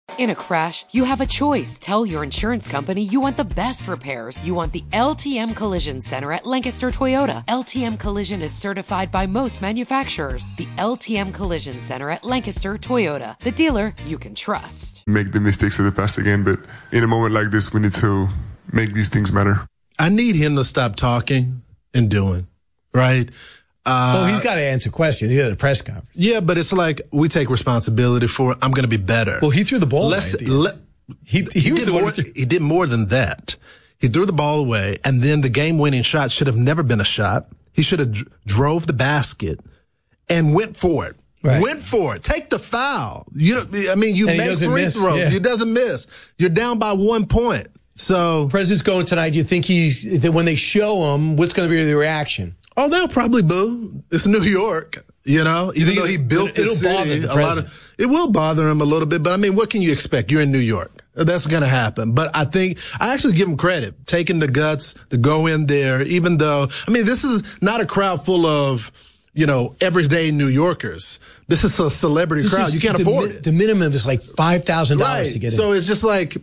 In a crash, you have a choice. Tell your insurance company you want the best repairs. You want the LTM Collision Center at Lancaster Toyota. LTM Collision is certified by most manufacturers. The LTM Collision Center at Lancaster Toyota. The dealer you can trust. Make the mistakes of the past again, but in a moment like this, we need to make these things matter. I need him to stop talking and doing, right? Well, he's got to answer questions. He had a press conference. Yeah, but it's like we take responsibility for it. I'm going to be better. Well, he threw the ball away. He did more than that. He threw the ball away, and then the game-winning shot should have never been a shot. He should have drove the basket and went for it. Right. Went for it. Take the foul. You make free throws. Yeah. He doesn't miss. You're down by 1 point. So, President's going tonight. Do you think when they show him, what's going to be the reaction? Oh, they'll probably boo. It's New York, even though he built this city. It will bother him a little bit, but I mean, what can you expect? You're in New York. That's going to happen. But I actually give him credit, taking the guts to go in there, even though, this is not a crowd full of, everyday New Yorkers. This is a celebrity crowd. You can't afford it. The minimum is like $5,000 to get in. So it's just like,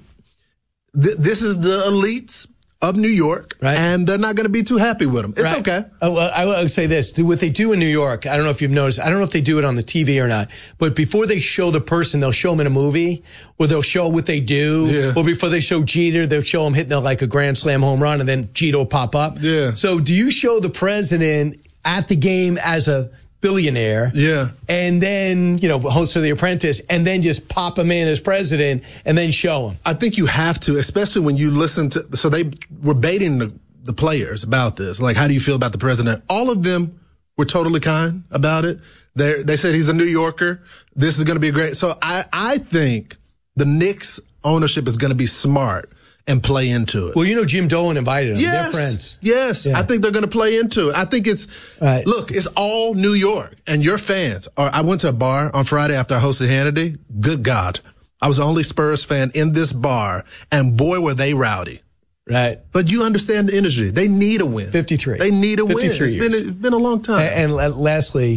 this is the elites of New York, right? And they're not going to be too happy with them. It's okay. Well, I will say this. What they do in New York, I don't know if you've noticed, I don't know if they do it on the TV or not, but before they show the person, they'll show them in a movie, or they'll show what they do, or before they show Jeter, they'll show him hitting like a grand slam home run, and then Jeter will pop up. Yeah. So do you show the president at the game as a billionaire, and then, host of The Apprentice, and then just pop him in as president and then show him? I think you have to, especially when you listen to, so they were baiting the players about this. Like, how do you feel about the president? All of them were totally kind about it. They said he's a New Yorker. This is going to be great. So I think the Knicks ownership is going to be smart and play into it. Well, Jim Dolan invited them. Yes, they're friends. Yes, yeah. I think they're going to play into it. I think look, it's all New York, and your fans. I went to a bar on Friday after I hosted Hannity. Good God. I was the only Spurs fan in this bar, and boy, were they rowdy. Right. But you understand the energy. They need a win. 53. They need a win. It's been a long time. And lastly,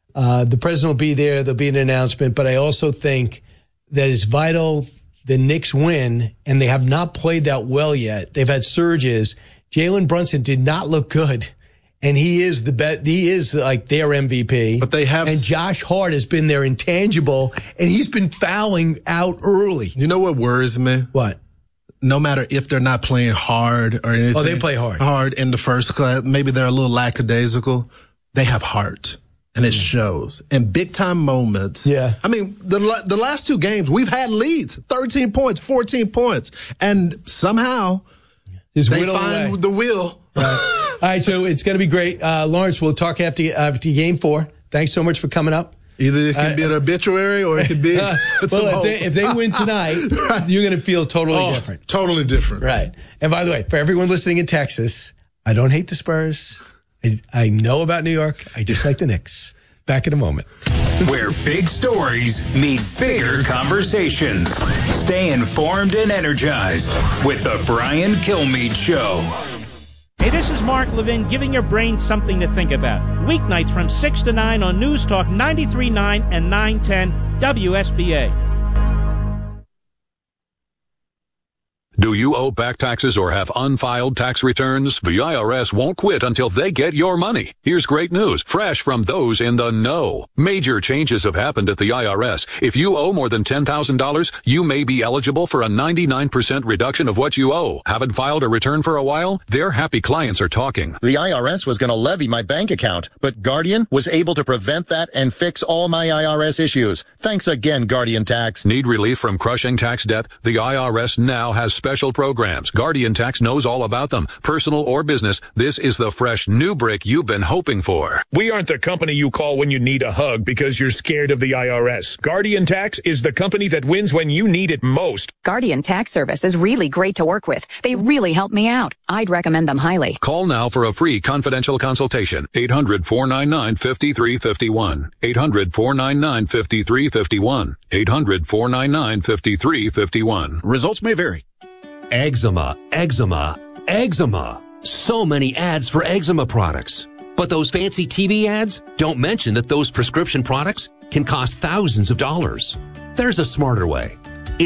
the president will be there. There'll be an announcement, but I also think that it's vital the Knicks win, and they have not played that well yet. They've had surges. Jalen Brunson did not look good, and he is like their MVP. But they have, and Josh Hart has been their intangible, and he's been fouling out early. You know what worries me? What? No matter if they're not playing hard or anything. Oh, they play hard. Hard in the first class. Maybe they're a little lackadaisical. They have heart. And it shows in big time moments. Yeah. The last two games, we've had leads, 13 points, 14 points. And somehow they find the wheel. Right. All right. So it's going to be great. Lawrence, we'll talk after game 4. Thanks so much for coming up. Either it could be an obituary or it could be. If they win tonight, you're going to feel totally different. Totally different. Right. And by the way, for everyone listening in Texas, I don't hate the Spurs. I know about New York. I just like the Knicks. Back in a moment. Where big stories meet bigger conversations. Stay informed and energized with the Brian Kilmeade Show. Hey, this is Mark Levin giving your brain something to think about. Weeknights from 6 to 9 on News Talk 93.9 and 910 WSBA. Do you owe back taxes or have unfiled tax returns? The IRS won't quit until they get your money. Here's great news, fresh from those in the know. Major changes have happened at the IRS. If you owe more than $10,000, you may be eligible for a 99% reduction of what you owe. Haven't filed a return for a while? Their happy clients are talking. The IRS was going to levy my bank account, but Guardian was able to prevent that and fix all my IRS issues. Thanks again, Guardian Tax. Need relief from crushing tax debt? The IRS now has special programs. Guardian Tax knows all about them. Personal or business, this is the fresh new break you've been hoping for. We aren't the company you call when you need a hug because you're scared of the IRS. Guardian Tax is the company that wins when you need it most. Guardian Tax Service is really great to work with. They really help me out. I'd recommend them highly. Call now for a free confidential consultation. 800-499-5351. 800-499-5351. 800-499-5351. Results may vary. Eczema, eczema, eczema. So many ads for eczema products. But those fancy TV ads don't mention that those prescription products can cost thousands of dollars. There's a smarter way.